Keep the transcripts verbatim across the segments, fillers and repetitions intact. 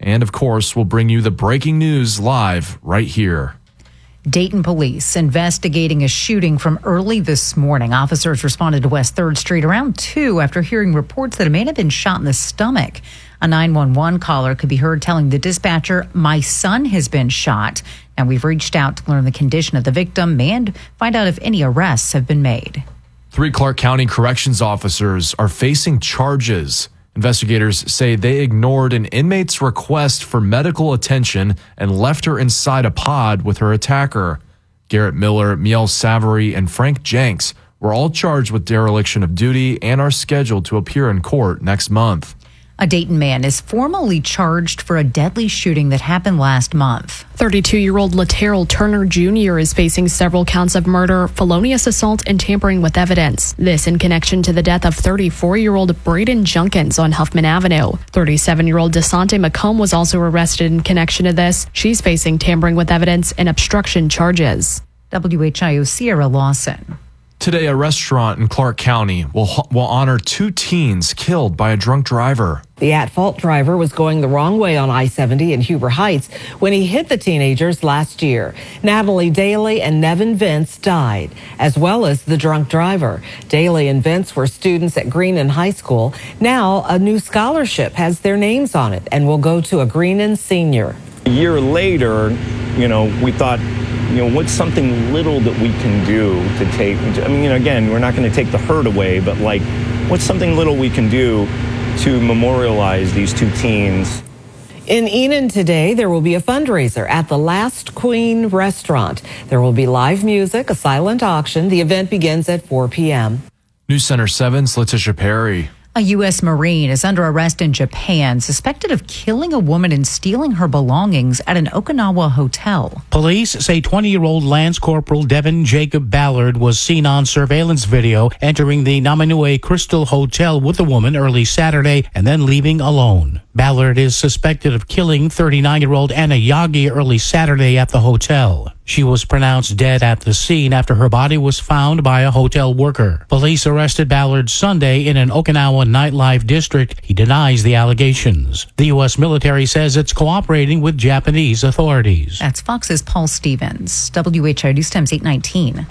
And, of course, we'll bring you the breaking news live right here. Dayton police investigating a shooting from early this morning. Officers responded to West third Street around two after hearing reports that a man had been shot in the stomach. A nine one one caller could be heard telling the dispatcher, "My son has been shot." And we've reached out to learn the condition of the victim and find out if any arrests have been made. Three Clark County corrections officers are facing charges. Investigators say they ignored an inmate's request for medical attention and left her inside a pod with her attacker. Garrett Miller, Miel Savory, and Frank Jenks were all charged with dereliction of duty and are scheduled to appear in court next month. A Dayton man is formally charged for a deadly shooting that happened last month. thirty-two-year-old Laterrell Turner Junior is facing several counts of murder, felonious assault, and tampering with evidence. This in connection to the death of thirty-four-year-old Braden Junkins on Huffman Avenue. thirty-seven-year-old DeSante McComb was also arrested in connection to this. She's facing tampering with evidence and obstruction charges. W H I O Sierra Lawson. Today, a restaurant in Clark County will will honor two teens killed by a drunk driver. The at-fault driver was going the wrong way on I seventy in Huber Heights when he hit the teenagers last year. Natalie Daly and Nevin Vince died, as well as the drunk driver. Daly and Vince were students at Greenon High School. Now, a new scholarship has their names on it and will go to a Greenon senior. A year later, you know, we thought, you know, what's something little that we can do to take, I mean, you know, again, we're not going to take the hurt away, but like, what's something little we can do to memorialize these two teens? In Enon today, there will be a fundraiser at the Last Queen restaurant. There will be live music, a silent auction. The event begins at four p.m. News Center seven's Letitia Perry. A U S Marine is under arrest in Japan, suspected of killing a woman and stealing her belongings at an Okinawa hotel. Police say twenty-year-old Lance Corporal Devin Jacob Ballard was seen on surveillance video entering the Namanue Crystal Hotel with the woman early Saturday and then leaving alone. Ballard is suspected of killing thirty-nine-year-old Anna Yagi early Saturday at the hotel. She was pronounced dead at the scene after her body was found by a hotel worker. Police arrested Ballard Sunday in an Okinawa nightlife district. He denies the allegations. The U S military says it's cooperating with Japanese authorities. That's Fox's Paul Stevens. W H I News Times eight nineteen.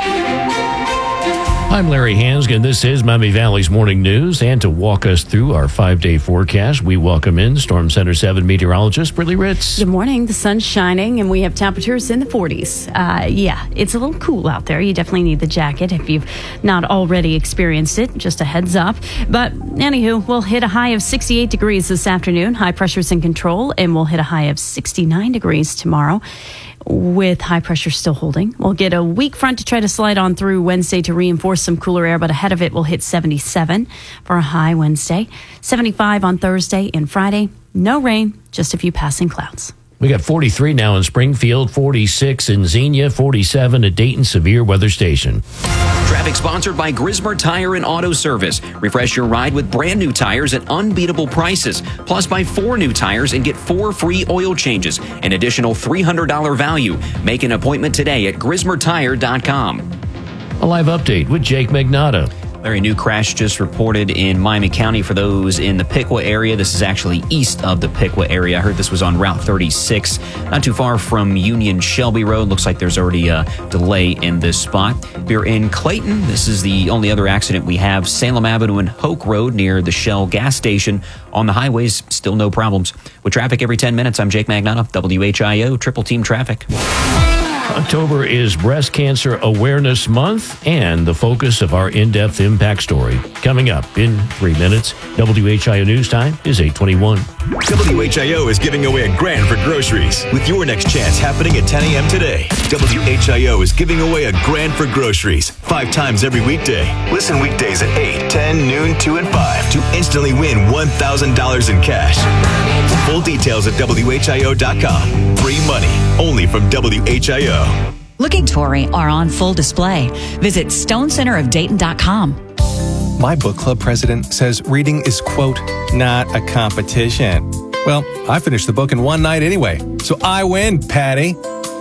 I'm Larry Hansgen. This is Miami Valley's Morning News. And to walk us through our five-day forecast, we welcome in Storm Center seven meteorologist Brittany Ritz. Good morning. The sun's shining, and we have temperatures in the forties. Uh, yeah, it's a little cool out there. You definitely need the jacket if you've not already experienced it. Just a heads up. But anywho, we'll hit a high of sixty-eight degrees this afternoon. High pressure's in control, and we'll hit a high of sixty-nine degrees tomorrow, with high pressure still holding. We'll get a weak front to try to slide on through Wednesday to reinforce some cooler air, but ahead of it we'll hit seventy-seven for a high Wednesday, seventy-five on Thursday and Friday. No rain, just a few passing clouds. We got forty-three now in Springfield, forty-six in Xenia, forty-seven at Dayton Severe Weather Station. Traffic sponsored by Grismer Tire and Auto Service. Refresh your ride with brand new tires at unbeatable prices. Plus, buy four new tires and get four free oil changes. An additional three hundred dollars value. Make an appointment today at grismer tire dot com. A live update with Jake Magnotta. Larry, new crash just reported in Miami County for those in the Piqua area. This is actually east of the Piqua area. I heard this was on Route thirty-six, not too far from Union Shelby Road. Looks like there's already a delay in this spot. We're in Clayton. This is the only other accident we have. Salem Avenue and Hoke Road near the Shell gas station. On the highways, still no problems. With traffic every ten minutes, I'm Jake Magnotta, W H I O, Triple Team Traffic. October is Breast Cancer Awareness Month and the focus of our in-depth impact story. Coming up in three minutes, W H I O News Time is eight twenty-one. W H I O is giving away a grand for groceries with your next chance happening at ten a.m. today. W H I O is giving away a grand for groceries five times every weekday. Listen weekdays at eight, ten, noon, two, and five to instantly win one thousand dollars in cash. Full details at W H I O dot com. Free money only from W H I O. Looking Tory are on full display. Visit stone center of dayton dot com. My book club president says reading is, quote, not a competition. Well, I finished the book in one night anyway, so I win, Patty.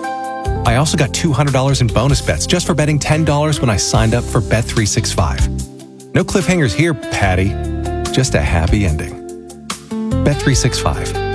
I also got two hundred dollars in bonus bets just for betting ten dollars when I signed up for Bet three sixty-five. No cliffhangers here, Patty. Just a happy ending. Bet three sixty-five.